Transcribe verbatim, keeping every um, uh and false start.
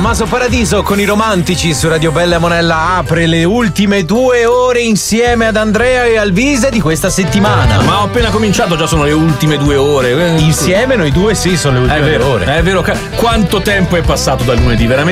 Tommaso Paradiso con i romantici su Radio Bella Monella apre le ultime due ore insieme ad Andrea e Alvise di questa settimana. Ma ho appena cominciato, già sono le ultime due ore. Insieme noi due sì, sono le ultime è vero, due ore. È vero, quanto tempo è passato dal lunedì, veramente